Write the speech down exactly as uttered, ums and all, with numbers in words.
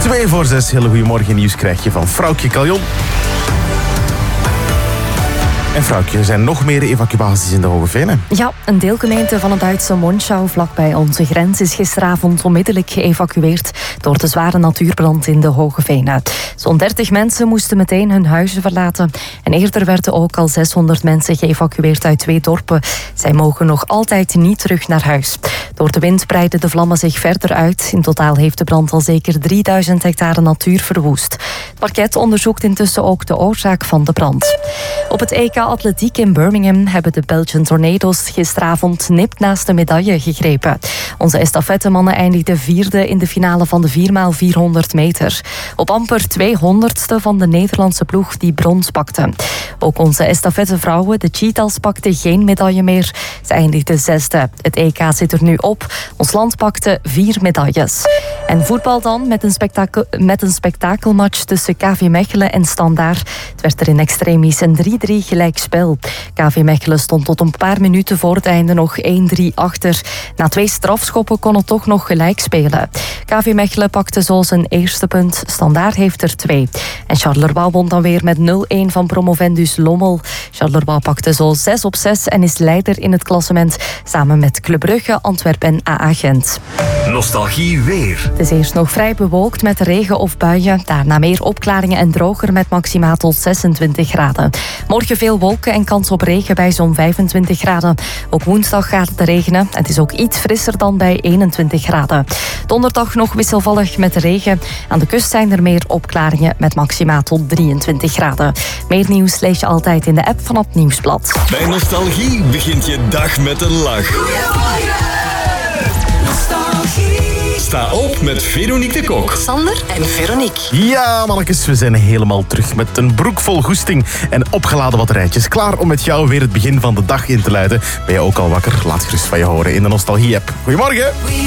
Twee voor zes, hele goeiemorgen. Nieuws krijg je van Vrouwtje Kaljon. En Vrouwtje, er zijn nog meer evacuaties in de Hoge Venen. Ja, een deelgemeente van het Duitse Monschau vlakbij onze grens is gisteravond onmiddellijk geëvacueerd door de zware natuurbrand in de Hoge Venen. Zo'n dertig mensen moesten meteen hun huizen verlaten. En eerder werden ook al zeshonderd mensen geëvacueerd uit twee dorpen. Zij mogen nog altijd niet terug naar huis. Door de wind breiden de vlammen zich verder uit. In totaal heeft de brand al zeker drieduizend hectare natuur verwoest. Het parket onderzoekt intussen ook de oorzaak van de brand. Op het E K Atletiek in Birmingham hebben de Belgian Tornado's gisteravond nipt naast de medaille gegrepen. Onze estafettemannen eindigden vierde in de finale van de vier bij vierhonderd meter. Op amper tweehonderdste van de Nederlandse ploeg die brons pakte. Ook onze estafettevrouwen, de Cheetahs, pakten geen medaille meer. Ze eindigden zesde. Het E K zit er nu op. Ons land pakte vier medailles. En voetbal dan met een, spektakel, met een spektakelmatch tussen K V Mechelen en Standaard. Het werd er in extremis een drie drie gelijkspel. K V Mechelen stond tot een paar minuten voor het einde nog één drie achter. Na twee strafschoppen kon het toch nog gelijk spelen. K V Mechelen pakte zo zijn eerste punt. Standaard heeft er twee. En Charleroi won dan weer met nul een van promovendus Lommel. Charleroi pakte zo zes op zes en is leider in het klassement samen met Club Brugge, Antwerpen en A A Gent. Nostalgie weer. Het is eerst nog vrij bewolkt met regen of buien. Daarna meer opklaringen en droger met maximaal tot zesentwintig graden. Morgen veel wolken en kans op regen bij zo'n vijfentwintig graden. Ook woensdag gaat het regenen. Het is ook iets frisser dan bij eenentwintig graden. Donderdag nog wisselvallig met regen. Aan de kust zijn er meer opklaringen met maximaal tot drieëntwintig graden. Meer nieuws lees je altijd in de app van het Nieuwsblad. Bij Nostalgie begint je dag met een lach. Sta op met Veronique de Kok. Sander en Veronique. Ja, mannetjes, we zijn helemaal terug met een broek vol goesting en opgeladen batterijtjes. Klaar om met jou weer het begin van de dag in te luiden. Ben je ook al wakker? Laat gerust van je horen in de Nostalgie-app. Goedemorgen.